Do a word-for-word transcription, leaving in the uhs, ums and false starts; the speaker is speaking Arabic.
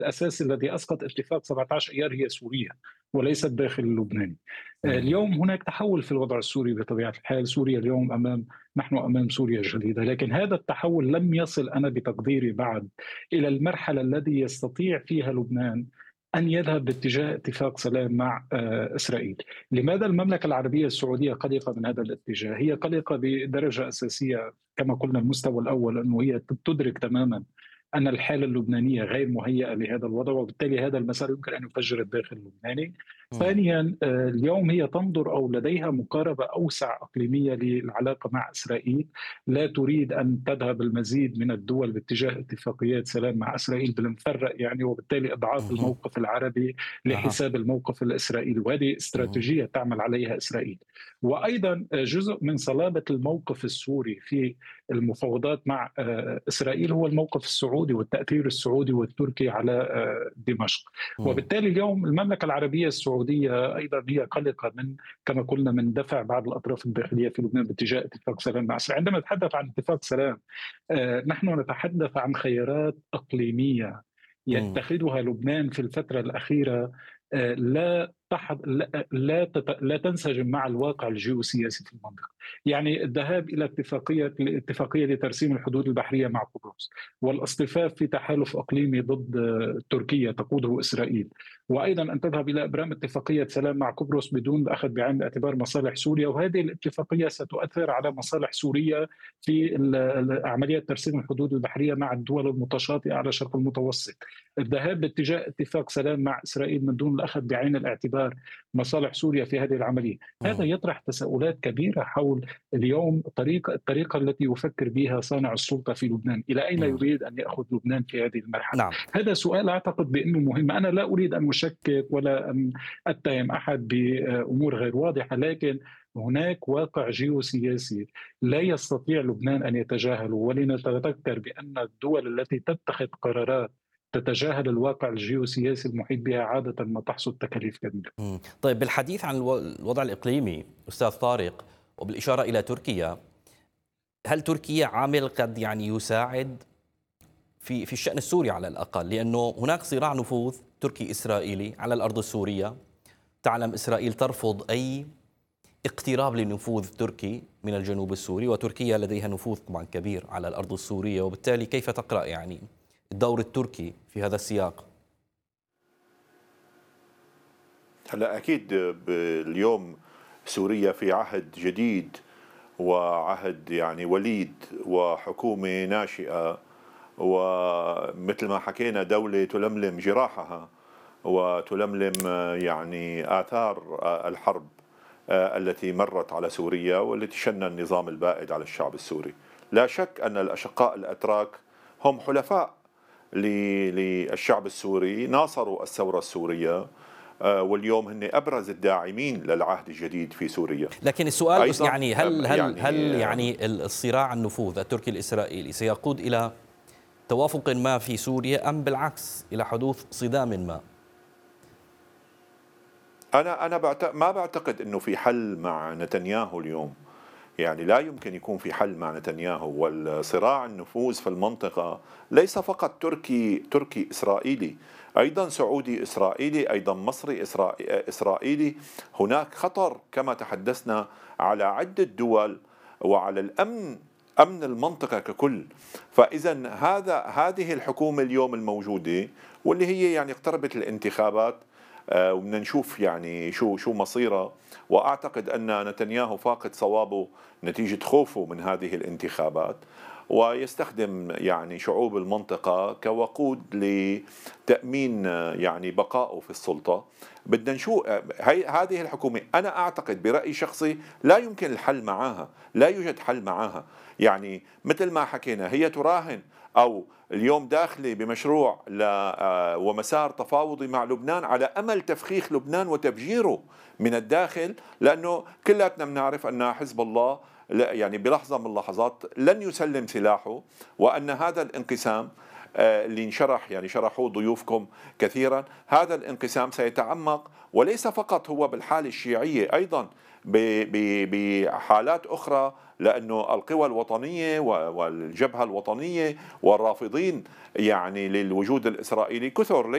الأساسي الذي أسقط اتفاق سبعة عشر أيار هي سوريا وليس الداخل اللبناني. آه، إمم. اليوم هناك تحول في الوضع السوري بطبيعة الحال. سوريا اليوم أمام نحن أمام سوريا جديدة، لكن هذا التحول لم يصل أنا بتقديري بعد إلى المرحلة التي يستطيع فيها لبنان أن يذهب باتجاه اتفاق سلام مع آه، إسرائيل. لماذا المملكة العربية السعودية قلقة من هذا الاتجاه؟ هي قلقة بدرجة أساسية كما قلنا. المستوى الأول أنه هي تدرك تماما أن الحالة اللبنانية غير مهيئة لهذا الوضع، وبالتالي هذا المسار يمكن أن يفجر الداخل اللبناني. إمم. ثانيا، آه، اليوم هي تنظر أو لديها مقاربة أوسع إقليمية للعلاقة مع إسرائيل. لا تريد أن تذهب المزيد من الدول باتجاه اتفاقيات سلام مع إسرائيل بالمفرق يعني، وبالتالي إضعاف اهم. الموقف العربي أها. لحساب الموقف الإسرائيلي، وهذه اهم. استراتيجية تعمل عليها إسرائيل. وأيضا آه، جزء من صلابة الموقف السوري في المفاوضات مع آه، إسرائيل هو الموقف السعودي والتأثير السعودي والتركي على آه، دمشق. إمم. وبالتالي اليوم المملكة العربية السعودية أيضا هي قلقة من كما قلنا من دفع بعض الأطراف الداخلية في لبنان باتجاه اتفاق سلام مع إسرائيل. عندما نتحدث عن اتفاق سلام، آه، نحن نتحدث عن خيارات إقليمية إمم. يتخذها لبنان في الفترة الأخيرة. آه، لا تحض... لا لا, تت... لا تنسجم مع الواقع الجيوسياسي في المنطقة. يعني الذهاب إلى اتفاقية الاتفاقية لترسيم الحدود البحرية مع قبرص، والاصطفاف في تحالف إقليمي ضد آه، تركيا تقوده إسرائيل، وأيضا أن تذهب إلى إبرام اتفاقية سلام مع قبرص بدون أخذ بعين الاعتبار مصالح سوريا. وهذه الاتفاقية ستؤثر على مصالح سوريا في عملية ترسيم الحدود البحرية مع الدول المتشاطئة على الشرق المتوسط. الذهاب باتجاه اتفاق سلام مع إسرائيل من دون الأخذ بعين الاعتبار مصالح سوريا في هذه العملية، هذا إمم. يطرح تساؤلات كبيرة حول اليوم طريقة الطريقة التي يفكر بها صانع السلطة في لبنان. إلى أين إمم. يريد أن يأخذ لبنان في هذه المرحلة؟ نعم. هذا سؤال أعتقد بأنه مهم. أنا لا أريد أن أشكك ولا أن أتهم أحد بأمور غير واضحة، لكن هناك واقع جيوسياسي لا يستطيع لبنان أن يتجاهله. ولنتذكر بأن الدول التي تتخذ قرارات تتجاهل الواقع الجيوسياسي المحيط بها عادة ما تحصد تكاليف كبيرة. إمم. طيب بالحديث عن الو الوضع الإقليمي أستاذ طارق، وبالإشارة إلى تركيا، هل تركيا عامل قد يعني يساعد في في الشأن السوري على الأقل؟ لأنه هناك صراع نفوذ تركي إسرائيلي على الأرض السورية، تعلم إسرائيل ترفض أي اقتراب لنفوذ تركي من الجنوب السوري، وتركيا لديها نفوذ طبعا كبير على الأرض السورية، وبالتالي كيف تقرأ يعني الدور التركي في هذا السياق؟ هلا اكيد اليوم سوريا في عهد جديد، وعهد يعني وليد، وحكومه ناشئه، ومثل ما حكينا دولة تلملم جراحها وتلملم يعني آثار الحرب التي مرت على سوريا والتي شن النظام البائد على الشعب السوري. لا شك أن الأشقاء الأتراك هم حلفاء للشعب السوري، ناصروا الثورة السورية، واليوم هن أبرز الداعمين للعهد الجديد في سوريا. لكن السؤال أيضا يعني هل هل يعني هل يعني الصراع النفوذ التركي الإسرائيلي سيقود إلى توافق ما في سوريا، أم بالعكس إلى حدوث صدام ما؟ أنا أنا بعت... ما بعتقد إنه في حل مع نتنياهو اليوم. يعني لا يمكن يكون في حل مع نتنياهو، والصراع النفوذ في المنطقة ليس فقط تركي تركي إسرائيلي، أيضا سعودي إسرائيلي، أيضا مصري إسرائيلي. هناك خطر كما تحدثنا على عدة دول وعلى الأمن، أمن المنطقة ككل. فإذا هذا هذه الحكومة اليوم الموجودة واللي هي يعني اقتربت الانتخابات، وبدنا نشوف يعني شو شو مصيره. واعتقد ان نتنياهو فاقد صوابه نتيجه خوفه من هذه الانتخابات، ويستخدم يعني شعوب المنطقه كوقود لتامين يعني بقائه في السلطه. بدنا نشوف هي هذه الحكومه. انا اعتقد برايي شخصي لا يمكن الحل معها، لا يوجد حل معها. يعني مثل ما حكينا هي تراهن أو اليوم داخلة بمشروع ومسار تفاوضي مع لبنان على أمل تفخيخ لبنان وتفجيره من الداخل، لأنه كلاتنا بنعرف أن حزب الله يعني بلحظة من اللحظات لن يسلم سلاحه، وأن هذا الانقسام اللي انشرح يعني شرحوه ضيوفكم كثيرا، هذا الانقسام سيتعمق، وليس فقط هو بالحالة الشيعية، أيضا بحالات أخرى، لأنه القوى الوطنية والجبهة الوطنية والرافضين يعني للوجود الإسرائيلي كثر.